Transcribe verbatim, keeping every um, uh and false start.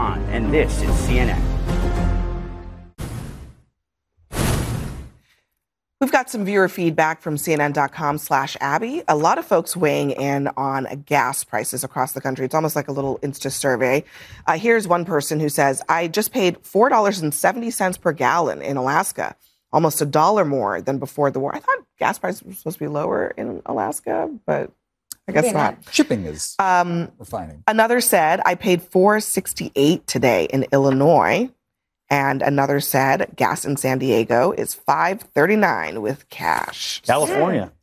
John, and this is C N N. We've got some viewer feedback from cnn.com slash Abby. A lot of folks weighing in on gas prices across the country. It's almost like a little Insta survey. Uh, here's one person who says, I just paid four dollars and seventy cents per gallon in Alaska, almost a dollar more than before the war. I thought gas prices were supposed to be lower in Alaska, but I guess not. Shipping is um, refining. Another said, I paid four dollars and sixty-eight cents today in Illinois. And another said gas in San Diego is five dollars and thirty-nine cents with cash. California.